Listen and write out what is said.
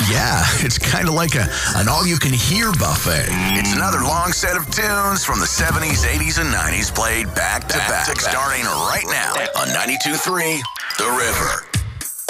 Yeah, it's kind of like an all-you-can-hear buffet. It's another long set of tunes from the 70s, 80s, and 90s played back to back, starting right now on 92.3 The River.